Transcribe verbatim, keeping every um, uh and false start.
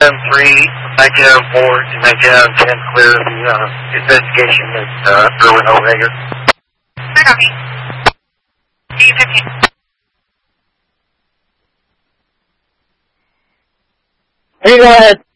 three, nineteen oh four to nineteen oh ten, clear the uh, investigation at uh, Irwin O'Hager. Clear copy. D fifteen. You go ahead.